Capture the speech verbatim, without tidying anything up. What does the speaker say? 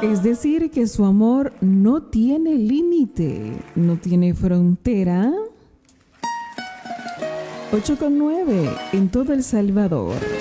Es decir, que su amor no tiene límite, no tiene frontera. ocho con nueve en todo El Salvador.